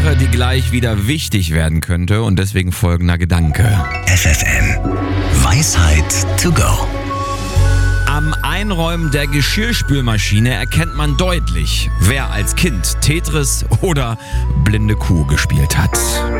Sache, die gleich wieder wichtig werden könnte und deswegen folgender Gedanke. FFN Weisheit to go. Am Einräumen der Geschirrspülmaschine erkennt man deutlich, wer als Kind Tetris oder blinde Kuh gespielt hat.